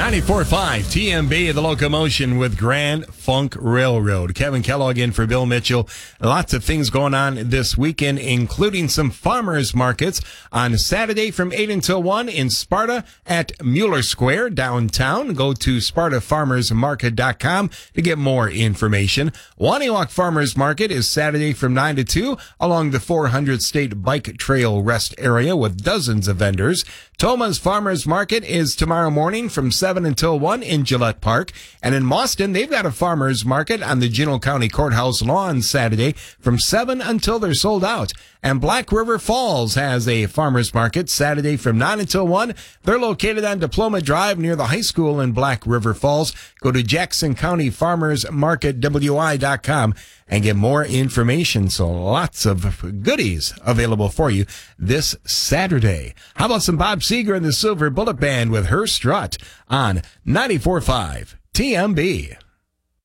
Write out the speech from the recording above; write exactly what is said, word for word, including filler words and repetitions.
ninety-four point five T M B, the locomotion with Grand Funk Railroad. Kevin Kellogg in for Bill Mitchell. Lots of things going on this weekend, including some farmers markets on Saturday from eight until one in Sparta at Mueller Square downtown. Go to sparta farmers market dot com to get more information. Waniwak Farmers Market is Saturday from nine to two along the four hundred State Bike Trail Rest area with dozens of vendors. Toma's Farmers Market is tomorrow morning from seven until one in Gillette Park. And in Boston, they've got a farmers market on the Genoa County Courthouse lawn Saturday from seven until they're sold out. And Black River Falls has a farmers market Saturday from nine until one. They're located on Diploma Drive near the high school in Black River Falls. Go to Jackson County Farmers Market W I dot com and get more information. So lots of goodies available for you this Saturday. How about some Bob Seger and the Silver Bullet Band with Her Strut on ninety-four point five T M B.